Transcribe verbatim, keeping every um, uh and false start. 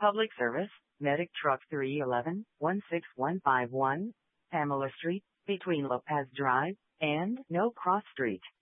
Public Service, Medic Truck three one one, one six one five one, Pamela Street, between Lopez Drive and No Cross Street.